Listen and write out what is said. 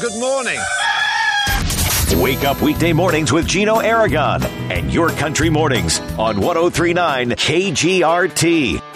good morning. Wake up weekday mornings with Gino Aragon and Your Country Mornings on 103.9 KGRT.